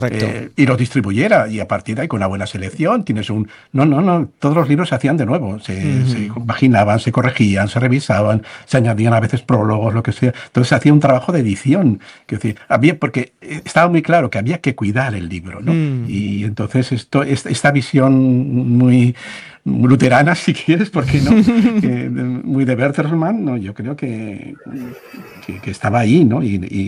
Correcto. Y los distribuyera, y a partir de ahí con una buena selección tienes un... No, todos los libros se hacían de nuevo, se compaginaban, se corregían, se revisaban, se añadían a veces prólogos, lo que sea. Entonces se hacía un trabajo de edición, que decir, porque estaba muy claro que había que cuidar el libro, ¿no? Y entonces esta visión muy luterana, si quieres, ¿por qué no? Muy de Bertelsmann, no, yo creo que estaba ahí, ¿no?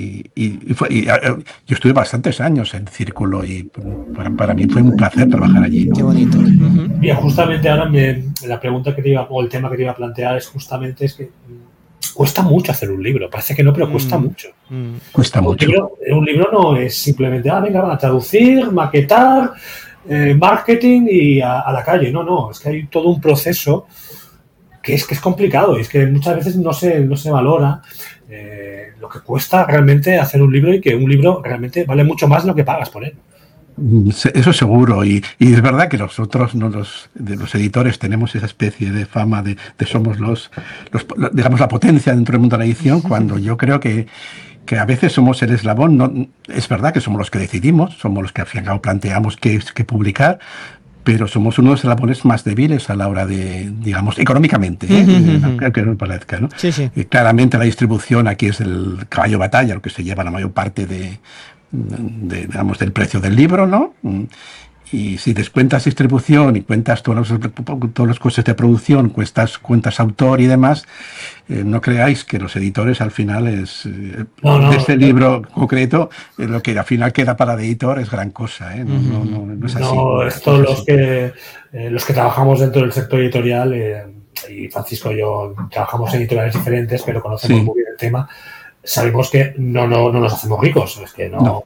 Yo estuve bastantes años en Círculo y para mí fue un placer trabajar allí, ¿no? Qué bonito. Bien, justamente ahora la pregunta que te iba, o el tema que te iba a plantear es que cuesta mucho hacer un libro. Parece que no, pero cuesta mucho. Cuesta mucho. Un libro no es simplemente, venga, van a traducir, maquetar, marketing y a la calle. No, es que hay todo un proceso que es complicado y es que muchas veces no se valora lo que cuesta realmente hacer un libro y que un libro realmente vale mucho más de lo que pagas por él. Eso seguro, y es verdad que nosotros, ¿no? los editores, tenemos esa especie de fama de somos digamos, la potencia dentro del mundo de la edición, cuando yo creo que a veces somos el eslabón. No, es verdad que somos los que decidimos, somos los que al fin y al cabo planteamos qué publicar, pero somos uno de los eslabones más débiles a la hora de, digamos, económicamente, aunque no parezca, ¿no? Sí. Claramente la distribución aquí es el caballo de batalla, lo que se lleva la mayor parte digamos, del precio del libro, ¿no? Y si descuentas distribución y cuentas todos los costes de producción, cuentas autor y demás, no creáis que los editores al final de este libro concreto, lo que al final queda para el editor es gran cosa, ¿eh? No es así. No, esto los que trabajamos dentro del sector editorial, y Francisco y yo trabajamos en editoriales diferentes, pero conocemos muy bien el tema. Sabemos que no nos hacemos ricos, es que no.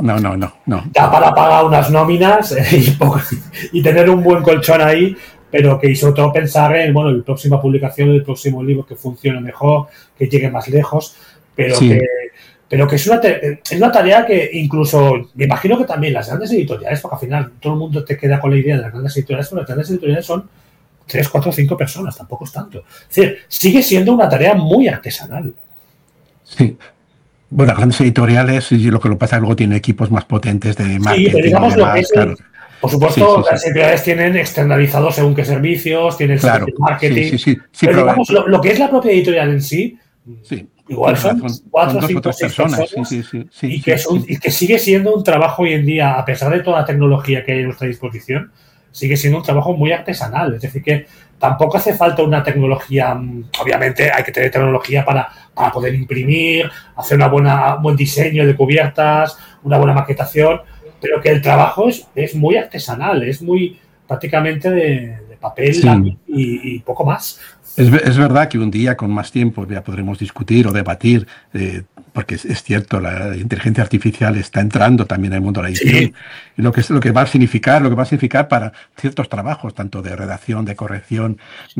Da para pagar unas nóminas y tener un buen colchón ahí, pero que y sobre todo pensar en la próxima publicación del próximo libro que funcione mejor, que llegue más lejos, pero que es una tarea que incluso, me imagino que también las grandes editoriales, porque al final todo el mundo te queda con la idea de las grandes editoriales, pero las grandes editoriales son 3, 4, 5 personas, tampoco es tanto. Es decir, sigue siendo una tarea muy artesanal. Sí. Bueno, las grandes editoriales, y lo que pasa es que luego tienen equipos más potentes de marketing. Sí, pero digamos lo que es, claro. Por supuesto, las editoriales tienen externalizados según qué servicios, tienen marketing. Pero digamos, lo que es la propia editorial en sí, igual son 4 o 5 personas. Y que sigue siendo un trabajo hoy en día, a pesar de toda la tecnología que hay a nuestra disposición, sigue siendo un trabajo muy artesanal. Es decir, que tampoco hace falta una tecnología. Obviamente hay que tener tecnología para poder imprimir, hacer un buen diseño de cubiertas, una buena maquetación, pero que el trabajo es muy artesanal, es muy prácticamente de papel, lápiz y poco más. Es verdad que un día con más tiempo ya podremos discutir o debatir, porque es cierto, la inteligencia artificial está entrando también en el mundo de la edición, y lo que va a significar para ciertos trabajos, tanto de redacción, de corrección,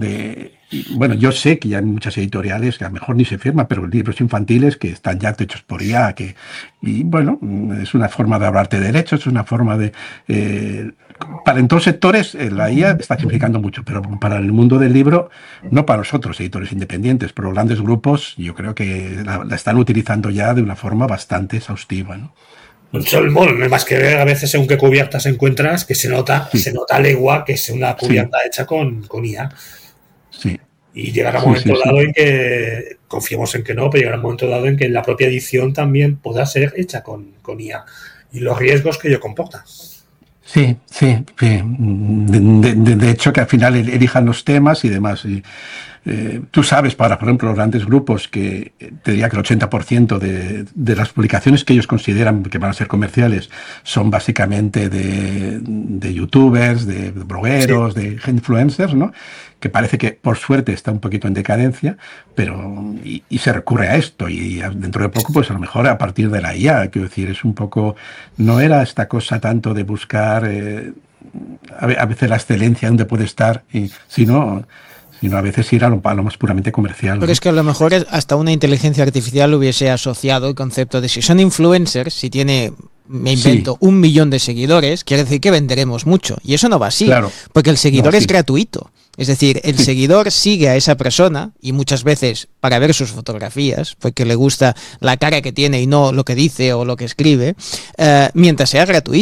yo sé que ya hay muchas editoriales que a lo mejor ni se firman, pero libros infantiles que están ya hechos por IA, es una forma de hablarte de derechos, es una forma de... en todos sectores la IA está simplificando mucho, pero para el mundo del libro, no para nosotros, editores independientes, pero grandes grupos, yo creo que la están utilizando ya de una forma bastante exhaustiva, ¿no? No hay más que ver a veces según qué cubiertas encuentras, que se nota a legua que es una cubierta hecha con IA. Sí. Y llegará un momento dado en que, confiemos en que no, pero llegará un momento dado en que la propia edición también pueda ser hecha con IA. Y los riesgos que ello comporta. Sí. De hecho, que al final elijan los temas y demás. Tú sabes, por ejemplo, los grandes grupos, que te diría que el 80% de las publicaciones que ellos consideran que van a ser comerciales son básicamente de youtubers, de blogueros, de influencers, ¿no? Que parece que por suerte está un poquito en decadencia, pero y se recurre a esto, y dentro de poco, pues a lo mejor a partir de la IA, quiero decir, es un poco, no era esta cosa tanto de buscar a veces la excelencia donde puede estar, sino a veces ir a lo más puramente comercial. Pero es que a lo mejor hasta una inteligencia artificial hubiese asociado el concepto de si son influencers, si tiene me invento, 1 millón de seguidores, quiere decir que venderemos mucho. Y eso no va así, claro. porque el seguidor es gratuito. Es decir, el seguidor sigue a esa persona y muchas veces para ver sus fotografías, porque le gusta la cara que tiene y no lo que dice o lo que escribe, mientras sea gratuito.